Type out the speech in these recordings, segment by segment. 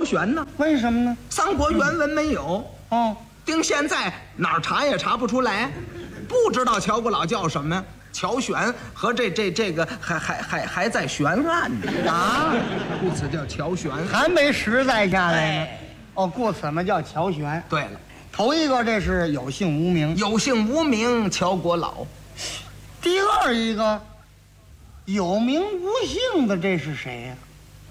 玄呢？ 为什么呢？ 三国原文没有， 哦， 丁现在哪儿查也查不出来，不知道乔国老叫什么呀？乔玄和这个还在悬案呢啊， 故此叫乔玄。 还没实在下来呢。 哎哦，故此嘛叫乔玄。 对了， 头一个这是有姓无名， 有姓无名乔国老。 第二一个有名无姓的这是谁呀？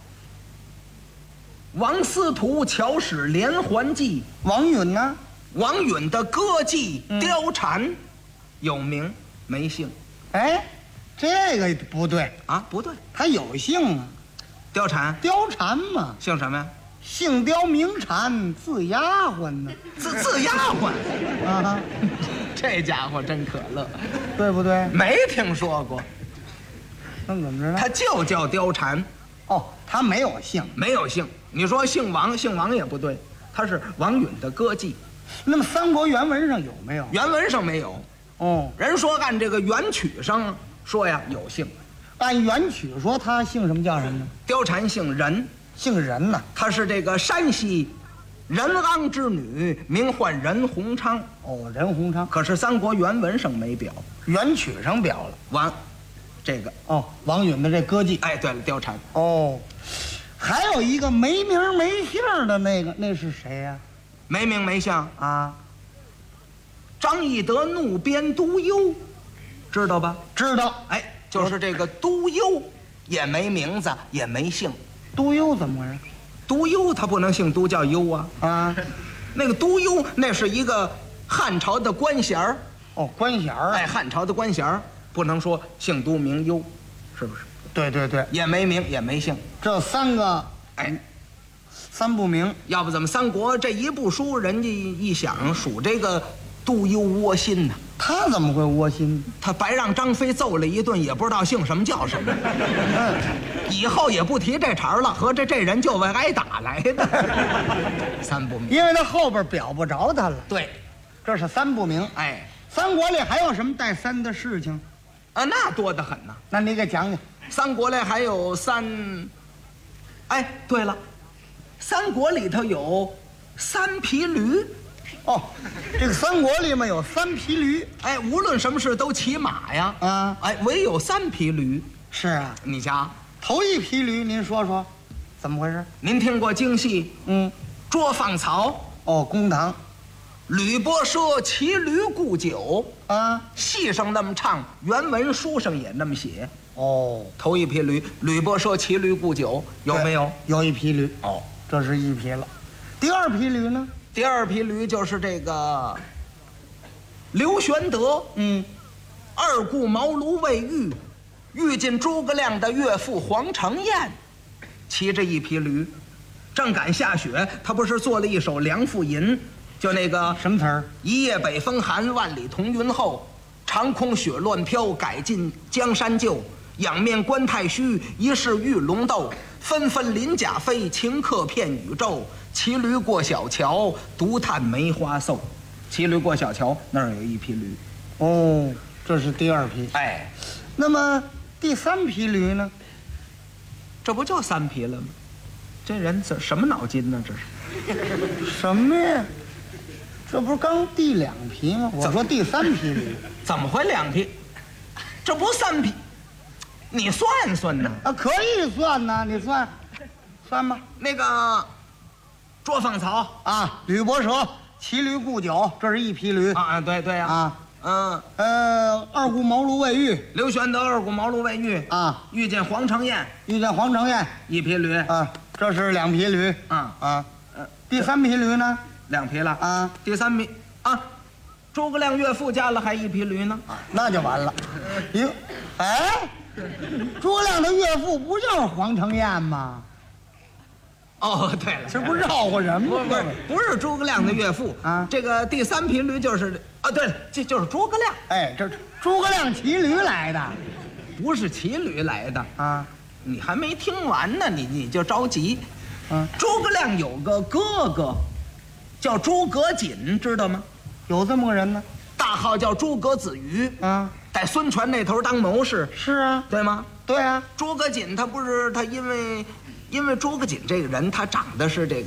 王司徒乔氏连环计， 王允呢？ 王允的歌妓貂蝉，有名没姓哎，这个不对， 啊？不对， 他有姓啊， 貂蝉貂蝉嘛， 姓什么呀？ 姓貂名蝉，字丫鬟呢。 字丫鬟， 啊， 这家伙真可乐， 对不对？ 没听说过， 那怎么知道？ 他就叫貂蝉， 哦，他没有姓。 没有姓。你说姓王，姓王也不对，他是王允的歌妓， 那么三国原文上有没有？ 原文上没有。 哦， 人说按这个原曲上说呀有姓， 按原曲说他姓什么叫什么呢？ 貂蝉姓任， 姓任呐。 她是这个山西任昂之女，名唤任鸿昌。 哦，任鸿昌， 可是三国原文上没表。 原曲上表了。 王，这个哦，王允的这歌妓。 哎，对了，貂蝉哦，还有一个没名没姓的那是谁呀？ 没名没姓。 啊， 张翼德怒鞭督邮，知道吧？ 知道。 哎，就是这个督邮，也没名字，也没姓。 督邮怎么回事？ 督邮他不能姓督叫邮啊。 啊， 那个督邮那是一个汉朝的官衔儿。 哦，官衔儿。 哎，汉朝的官衔儿不能说姓督名邮，是不是？ 对对对， 也没名也没姓。 这三个， 哎， 三不明。 要不怎么三国这一部书，人家一想数这个督邮窝心呢？ 他怎么会窝心？ 他白让张飞揍了一顿，也不知道姓什么叫什么。以后也不提这茬儿了，合着这人就为挨打来的。三不明， 因为他后边表不着他了。 对， 这是三不明。 哎， 三国里还有什么带三的事情？ 啊，那多得很呐。 那你给讲讲。 三国里还有三，哎，对了，三国里头有三匹驴。 哦，这个三国里面有三匹驴。 哎，无论什么事都骑马呀。 啊， 哎，唯有三匹驴。 是啊， 你瞧， 头一匹驴，您说说，怎么回事？ 您听过京戏嗯， 捉放曹， 哦，公堂吕伯奢骑驴顾酒， 啊， 戏上那么唱，原文书上也那么写。 哦， 头一匹驴，吕伯奢骑驴顾酒，有没有？ 有一匹驴。 哦， 这是一匹了。第二匹驴呢？ 第二匹驴就是这个刘玄德， 嗯， 二顾茅庐未遇，遇见诸葛亮的岳父黄承彦，骑着一匹驴，正赶下雪，他不是做了一首《梁父吟》，就那个什么词儿？ 一夜北风寒，万里同云后，长空雪乱飘，改尽江山旧。仰面观太虚，疑是玉龙斗。纷纷鳞甲飞，顷刻片宇宙。骑驴过小桥，独叹梅花瘦。骑驴过小桥，那儿有一匹驴。 哦，这是第二匹。 哎， 那么第三匹驴呢？ 这不就三匹了吗？这人这什么脑筋呢？这是什么呀？这不是刚第两匹吗？我说第三匹驴怎么会两匹？这不三匹？你算算呢？ 啊，可以算呐，你算吧。 那个捉放曹啊，吕伯奢骑驴顾酒，这是一匹驴啊，对对呀， 啊，二顾茅庐未遇， 刘玄德二顾茅庐未遇啊， 遇见黄承彦， 遇见黄承彦， 一匹驴啊，这是两匹驴啊， 第三匹驴呢？ 两匹了啊， 第三匹啊，诸葛亮岳父家了还一匹驴呢， 那就完了。哟，哎，诸葛亮的岳父不就是黄承彦吗？ 哦，对了， 这不绕乎人吗？ 不是诸葛亮的岳父啊， 这个第三匹驴就是啊，对了，这就是诸葛亮。 哎，这诸葛亮骑驴来的， 不是骑驴来的啊！ 你还没听完呢，你就着急。诸葛亮有个哥哥，叫诸葛瑾，知道吗？ 有这么个人呢？ 大号叫诸葛子瑜啊， 在孙权那头当谋士。 是啊， 对吗？ 对啊。 诸葛瑾他不是他因为诸葛瑾这个人，他长得是这